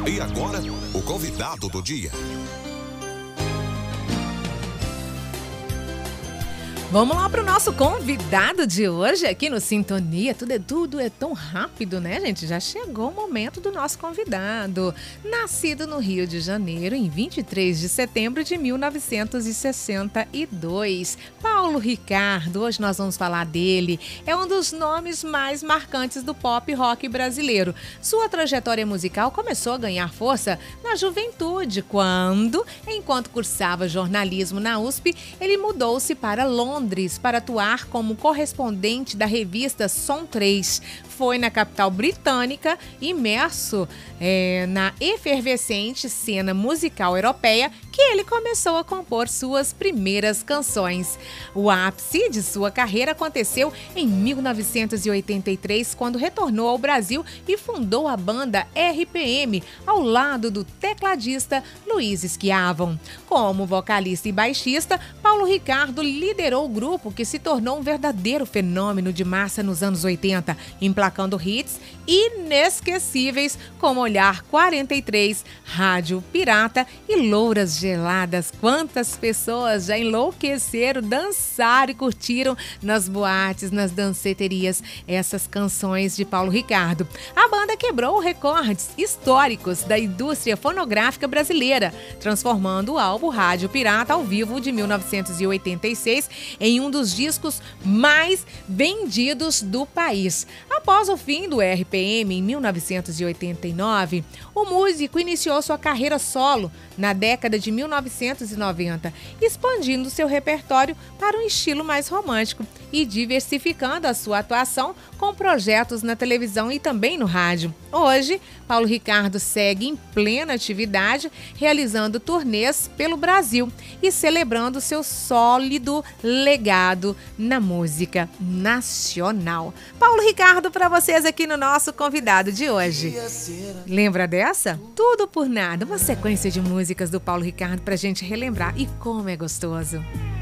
E agora, o convidado do dia. Vamos lá para o nosso convidado de hoje aqui no Sintonia. Tudo é tão rápido, né, gente? Já chegou o momento do nosso convidado. Nascido no Rio de Janeiro em 23 de setembro de 1962. Paulo Ricardo, hoje nós vamos falar dele. É um dos nomes mais marcantes do pop rock brasileiro. Sua trajetória musical começou a ganhar força na juventude, quando, enquanto cursava jornalismo na USP, ele mudou-se para Londres para atuar como correspondente da revista Som 3. Foi na capital britânica, imerso na efervescente cena musical europeia, que ele começou a compor suas primeiras canções. O ápice de sua carreira aconteceu em 1983, quando retornou ao Brasil e fundou a banda RPM, ao lado do tecladista Luiz Schiavon. Como vocalista e baixista, Paulo Ricardo liderou o grupo, que se tornou um verdadeiro fenômeno de massa nos anos 80, emplacando hits inesquecíveis como Olhar 43, Rádio Pirata e Louras Geladas. Quantas pessoas já enlouqueceram, dançaram e curtiram nas boates, nas danceterias, essas canções de Paulo Ricardo. A banda quebrou recordes históricos da indústria fonográfica brasileira, transformando o álbum Rádio Pirata ao vivo de 1986 em um dos discos mais vendidos do país. Após o fim do RPM em 1989, o músico iniciou sua carreira solo na década de 1990, expandindo seu repertório para um estilo mais romântico e diversificando a sua atuação com projetos na televisão e também no rádio. Hoje, Paulo Ricardo segue em plena atividade, realizando turnês pelo Brasil e celebrando seu sólido legado na música nacional. Paulo Ricardo para vocês aqui no nosso convidado de hoje. Lembra dessa? Tudo por Nada, uma sequência de músicas do Paulo Ricardo pra gente relembrar, e como é gostoso.